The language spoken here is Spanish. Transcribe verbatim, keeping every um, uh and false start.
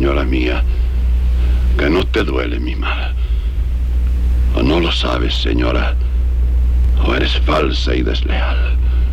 señora mía, que no te duele mi mal. O no lo sabes, señora, o eres falsa y desleal.